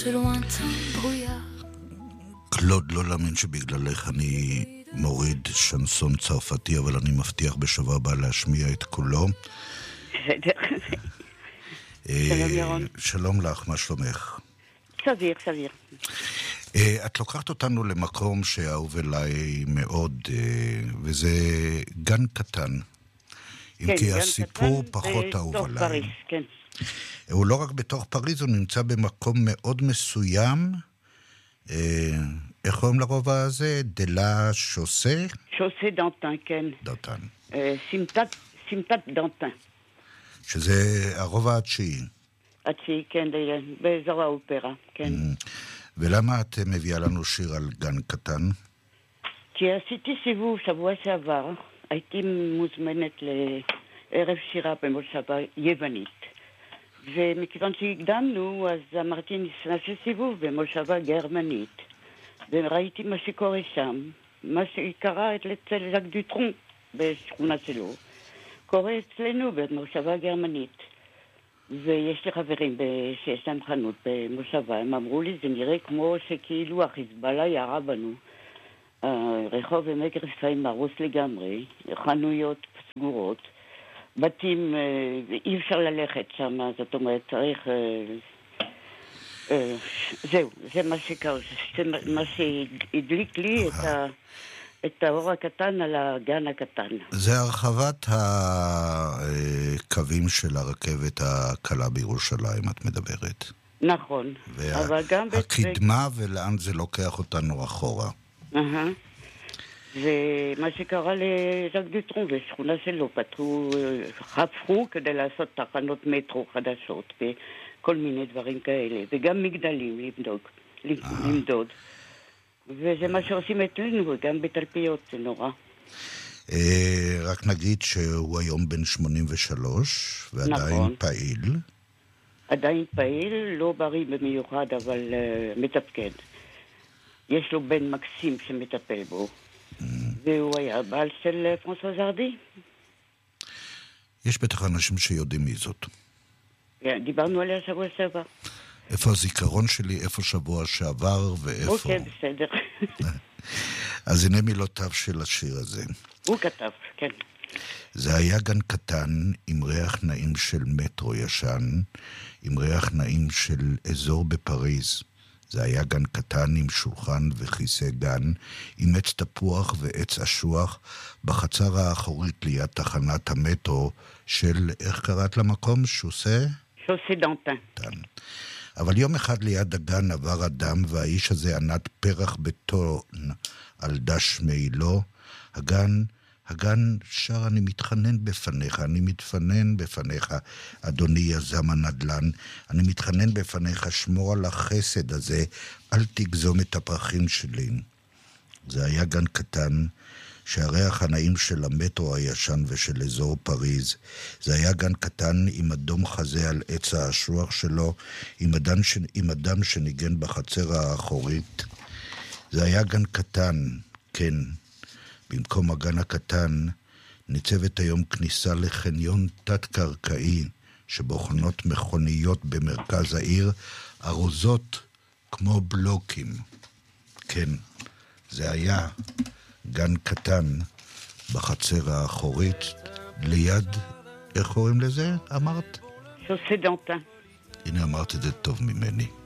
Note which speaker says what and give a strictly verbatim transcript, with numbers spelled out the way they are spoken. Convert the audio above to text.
Speaker 1: ce lointain brouillard.
Speaker 2: קלוד, לא להאמין שבגללך אני מוריד שנסון צרפתי, אבל אני מבטיח בשבוע הבא להשמיע את כולו.
Speaker 3: שלום ירון.
Speaker 2: שלום לך, מה שלומך?
Speaker 3: סביר, סביר.
Speaker 2: את לוקחת אותנו למקום שאהוב אליי מאוד, וזה גן קטן. אם כי הסיפור פחות אהוב עליי.
Speaker 3: בתוך פריז, כן.
Speaker 2: הוא לא רק בתוך פריז, הוא נמצא במקום מאוד מסוים. איך קוראים לרובע הזה? דלה שוסה?
Speaker 3: שוסה דנטן, כן.
Speaker 2: דנטן.
Speaker 3: סמטת דנטן.
Speaker 2: שזה הרובע התשיעי.
Speaker 3: התשיעי, כן, באזור האופרה, כן.
Speaker 2: ולמה את מביאה לנו שיר על גן קטן?
Speaker 3: כי עשיתי סיבוב שבוע שעבר, הייתי מוזמנת לערב שירה במושבה יוונית. ומכיוון שהקדמנו, אז אמרתי, נעשה סיבוב במושבה גרמנית. וראיתי מה שקורה שם, מה שקרה אצל ז'אק דוטרון בשכונה שלו, קורה אצלנו במושבה גרמנית. ויש לי חברים שיש להם חנות במושבה, הם אמרו לי, זה נראה כמו שכאילו החיזבאללה ירה בנו. הרחוב עמק רפאים הרוס לגמרי, חנויות סגורות, בתים, אי אפשר ללכת שם, זאת אומרת, צריך... זהו, זה מה שקרה, זה מה שהדליק לי את ה... את האור הקטן על הגן הקטן.
Speaker 2: זה הרחבת הקווים של הרכבת הקלה בירושלים, את מדברת.
Speaker 3: נכון.
Speaker 2: וה...
Speaker 3: אבל גם...
Speaker 2: הקדמה ב... ולאן זה לוקח אותנו אחורה.
Speaker 3: אהה. ומה שקרה לז'אק דוטרון ושכונה שלו, פתחו, חפכו כדי לעשות תחנות מטרו חדשות וכל מיני דברים כאלה. וגם מגדלים לבדוק, למדוד. וזה מה שעושים אצלנו, גם בתלפיות, זה נורא.
Speaker 2: רק נגיד שהוא היום בן שמונים ושלוש, ועדיין פעיל.
Speaker 3: עדיין פעיל, לא בריא במיוחד, אבל מתפקד. יש לו בן מקסים שמטפל בו. והוא היה בעל של פרנסואז הרדי.
Speaker 2: יש בטח אנשים שיודעים מי זאת.
Speaker 3: דיברנו עליה שבוע שעבר.
Speaker 2: איפה הזיכרון שלי, איפה שבוע שעבר ואיפה...
Speaker 3: אוקיי, בסדר.
Speaker 2: אז הנה מילותיו של השיר הזה.
Speaker 3: הוא כתב, כן.
Speaker 2: זה היה גן קטן עם ריח נעים של מטרו ישן, עם ריח נעים של אזור בפריז. זה היה גן קטן עם שולחן וכיסא גן, עם עץ תפוח ועץ אשוח, בחצר האחורית ליד תחנת המטרו של, איך קראת למקום? שוסה?
Speaker 3: שוסה דנטן.
Speaker 2: דן. אבל יום אחד ליד הגן עבר אדם, והאיש הזה ענד פרח בטון על דש מעילו. הגן, הגן שר, אני מתחנן בפניך, אני מתפנן בפניך, אדוני יזם הנדלן, אני מתחנן בפניך, שמור על החסד הזה, אל תגזום את הפרחים שלי. זה היה גן קטן, שהריח הנעים של המטרו הישן ושל אזור פריז. זה היה גן קטן עם אדום חזה על עץ האשוח שלו, עם אדם, ש... עם אדם שניגן בחצר האחורית. זה היה גן קטן, כן. במקום הגן הקטן, ניצבת היום כניסה לחניון תת-קרקעי, שבוחנות מכוניות במרכז העיר, ארוזות כמו בלוקים. כן, זה היה... גן קטן בחצר האחורית ליד, איך קוראים לזה? אמרת?
Speaker 3: שוסה דנטן.
Speaker 2: הנה אמרת את זה טוב ממני.